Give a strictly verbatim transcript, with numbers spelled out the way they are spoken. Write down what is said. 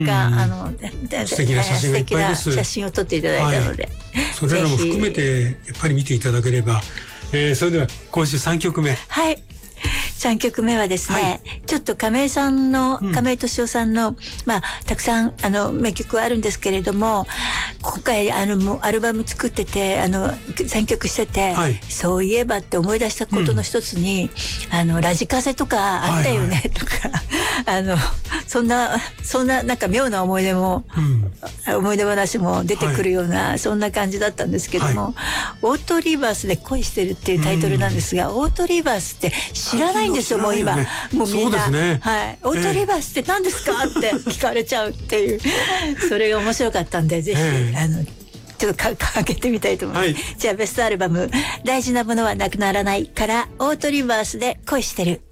が、 うん、 あの素敵な写真がいっぱいです。 素敵な写真を撮っていただいたので、はい、 それらも含めてやっぱり見ていただければ、えー、それでは今週さんきょくめ、 はい、さんきょくめはですね、はい、ちょっと亀井さんの、うん、亀井俊夫さんの、まあ、たくさんあの名曲はあるんですけれども、今回あのもうアルバム作ってて、あの選曲してて、はい、そういえばって思い出したことの一つに、うん、あのラジカセとかあったよね、はいはい、とかあのそんなそんななんか妙な思い出も、うん、思い出話も出てくるような、はい、そんな感じだったんですけども、はい、オートリバースで恋してるっていうタイトルなんですが、うん、オートリバースって知らないんですよ、もう今、ね、もうみんな、ね、はい、オートリバースって何ですか、えー、って聞かれちゃうっていうそれが面白かったんで、ぜひ、えー、あのちょっとかかけてみたいと思います、はい、じゃあベストアルバム大事なものはなくならないからオートリバースで恋してる。